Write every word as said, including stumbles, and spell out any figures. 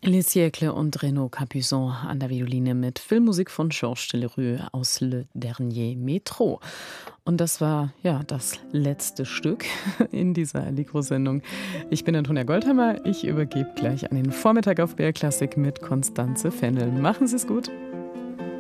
Les Siècles und Renaud Capuçon an der Violine mit Filmmusik von Georges Delerue aus Le Dernier Métro. Und das war ja das letzte Stück in dieser Allegro-Sendung. Ich bin Antonia Goldhammer. Ich übergebe gleich an den Vormittag auf B R Klassik mit Constanze Fennel. Machen Sie es gut.